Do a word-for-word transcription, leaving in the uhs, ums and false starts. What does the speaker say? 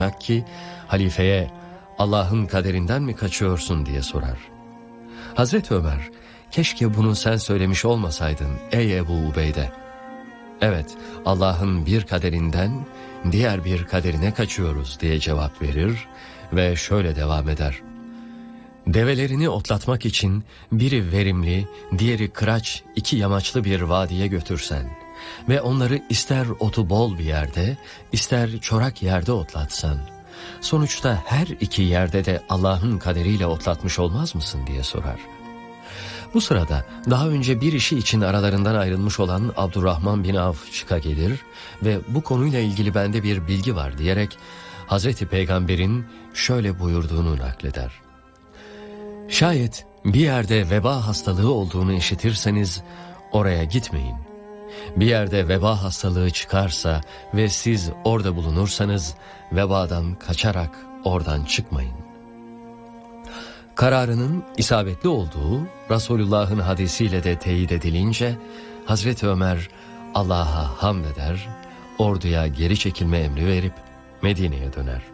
ki halifeye Allah'ın kaderinden mi kaçıyorsun diye sorar. Hazreti Ömer, keşke bunu sen söylemiş olmasaydın ey Ebu Ubeyde. Evet, Allah'ın bir kaderinden diğer bir kaderine kaçıyoruz diye cevap verir ve şöyle devam eder. Develerini otlatmak için biri verimli, diğeri kıraç iki yamaçlı bir vadiye götürsen ve onları ister otu bol bir yerde, ister çorak yerde otlatsan, sonuçta her iki yerde de Allah'ın kaderiyle otlatmış olmaz mısın diye sorar. Bu sırada daha önce bir işi için aralarından ayrılmış olan Abdurrahman bin Avf çıka gelir ve bu konuyla ilgili bende bir bilgi var diyerek Hazreti Peygamber'in şöyle buyurduğunu nakleder. Şayet bir yerde veba hastalığı olduğunu işitirseniz oraya gitmeyin. Bir yerde veba hastalığı çıkarsa ve siz orada bulunursanız vebadan kaçarak oradan çıkmayın. Kararının isabetli olduğu Resulullah'ın hadisiyle de teyit edilince Hazreti Ömer Allah'a hamd eder, orduya geri çekilme emri verip Medine'ye döner.